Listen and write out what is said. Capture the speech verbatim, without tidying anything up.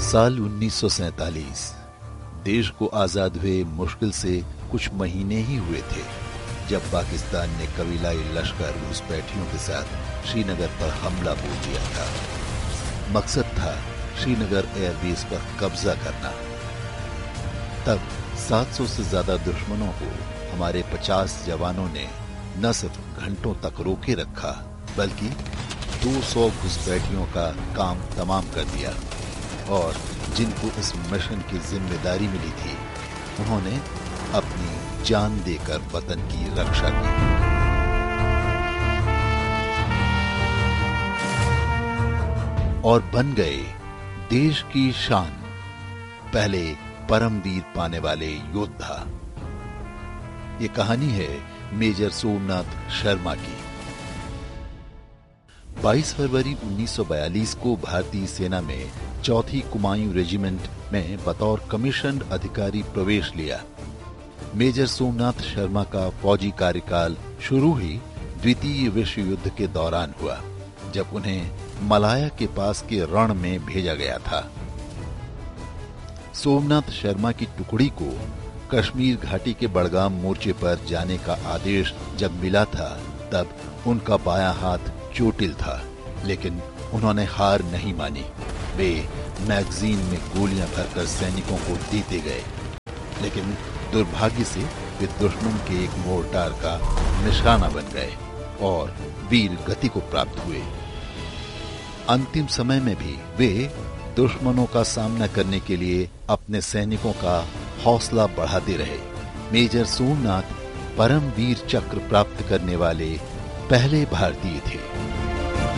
साल उन्नीस सौ सैतालीस। देश को आजाद हुए मुश्किल से कुछ महीने ही हुए थे जब पाकिस्तान ने कबीलाई लश्कर घुसपैठियों के साथ श्रीनगर पर हमला बोल दिया था। मकसद था श्रीनगर एयरबेस पर कब्जा करना। तब सात सौ से ज्यादा दुश्मनों को हमारे पचास जवानों ने न सिर्फ घंटों तक रोके रखा बल्कि दो सौ घुसपैठियों का काम तमाम कर दिया और जिनको इस मिशन की जिम्मेदारी मिली थी उन्होंने अपनी जान देकर वतन की रक्षा की। और बन गए देश की शान, पहले परमवीर पाने वाले योद्धा। ये कहानी है मेजर सोमनाथ शर्मा की। बाईस फरवरी उन्नीस सौ बयालीस को भारतीय सेना में चौथी कुमायूं रेजिमेंट में बतौर कमीशन्ड अधिकारी प्रवेश लिया। मेजर सोमनाथ शर्मा का फौजी कार्यकाल शुरू ही द्वितीय विश्व युद्ध के दौरान हुआ, जब उन्हें मलाया के पास के रण में भेजा गया था। सोमनाथ शर्मा की टुकड़ी को कश्मीर घाटी के बड़गाम मोर्चे पर जाने का आदेश जब मिला था तब उनका बायां हाथ चोटिल था, लेकिन उन्होंने हार नहीं मानी। वे मैगजीन में गोलियां भरकर सैनिकों को देते गए, लेकिन दुर्भाग्य से वे दुश्मन के एक मोर्टार का निशाना बन गए और वीर गति को प्राप्त हुए। अंतिम समय में भी वे दुश्मनों का सामना करने के लिए अपने सैनिकों का हौसला बढ़ाते रहे। मेजर सोमनाथ परमवीर चक्र प्राप्त करने वाले पहले भारतीय थे।